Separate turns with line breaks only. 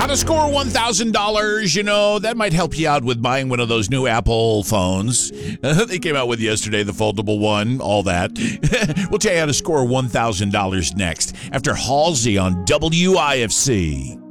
to score $1,000. You know, that might help you out with buying one of those new Apple phones. They came out with yesterday, the foldable one, all that. We'll tell you how to score $1,000 next after Halsey on WIFC.